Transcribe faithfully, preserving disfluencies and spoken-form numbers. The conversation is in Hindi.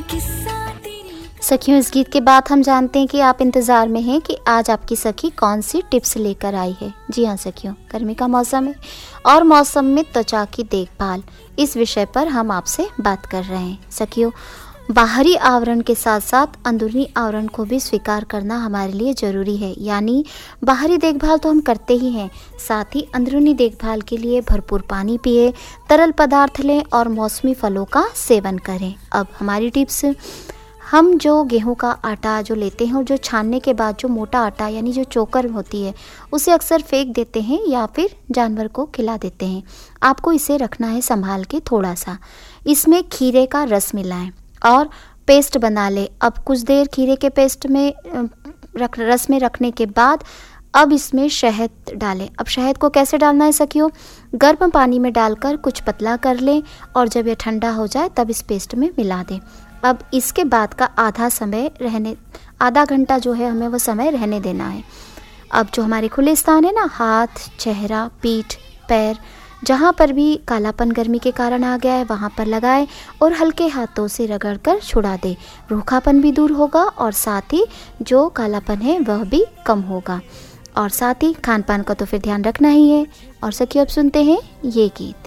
सखियों, इस गीत के बाद हम जानते हैं कि आप इंतज़ार में हैं कि आज आपकी सखी कौन सी टिप्स लेकर आई है। जी हाँ सखियों, गर्मी का मौसम है और मौसम में त्वचा की देखभाल, इस विषय पर हम आपसे बात कर रहे हैं। सखियों, बाहरी आवरण के साथ साथ अंदरूनी आवरण को भी स्वीकार करना हमारे लिए ज़रूरी है। यानी बाहरी देखभाल तो हम करते ही हैं, साथ ही अंदरूनी देखभाल के लिए भरपूर पानी पिए, तरल पदार्थ लें और मौसमी फलों का सेवन करें। अब हमारी टिप्स, हम जो गेहूं का आटा जो लेते हैं और जो छानने के बाद जो मोटा आटा यानी जो चोकर होती है उसे अक्सर फेंक देते हैं या फिर जानवर को खिला देते हैं। आपको इसे रखना है संभाल के थोड़ा सा। इसमें खीरे का रस मिलाएं और पेस्ट बना ले। अब कुछ देर खीरे के पेस्ट में रख रस में रखने के बाद अब इसमें शहद डालें। अब शहद को कैसे डालना है सखियों, गर्म पानी में डालकर कुछ पतला कर लें और जब ये ठंडा हो जाए तब इस पेस्ट में मिला दें। अब इसके बाद का आधा समय रहने आधा घंटा जो है हमें वो समय रहने देना है। अब जो हमारे खुले स्थान है ना, हाथ, चेहरा, पीठ, पैर, जहाँ पर भी कालापन गर्मी के कारण आ गया है वहाँ पर लगाएं और हल्के हाथों से रगड़कर छुड़ा दें। रूखापन भी दूर होगा और साथ ही जो कालापन है वह भी कम होगा। और साथ ही खान पान का तो फिर ध्यान रखना ही है। और सखियों, अब सुनते हैं ये गीत।